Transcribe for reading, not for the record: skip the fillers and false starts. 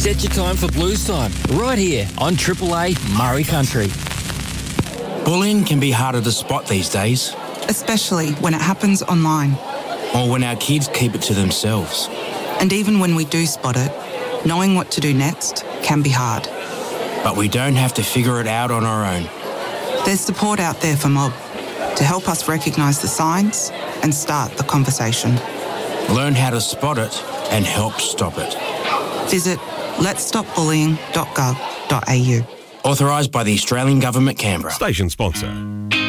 Set your time for Blues Time, right here on Triple A Murray Country. Bullying can be harder to spot these days. Especially when it happens online. Or when our kids keep it to themselves. And even when we do spot it, knowing what to do next can be hard. But we don't have to figure it out on our own. There's support out there for Mob to help us recognise the signs and start the conversation. Learn how to spot it and help stop it. Visit letsstopbullying.gov.au. Authorised by the Australian Government, Canberra. Station sponsor.